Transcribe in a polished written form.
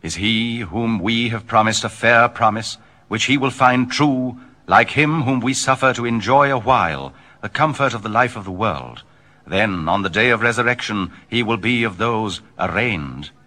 is he whom we have promised a fair promise, which he will find true, like him whom we suffer to enjoy a while the comfort of the life of the world. Then, on the day of resurrection, he will be of those arraigned.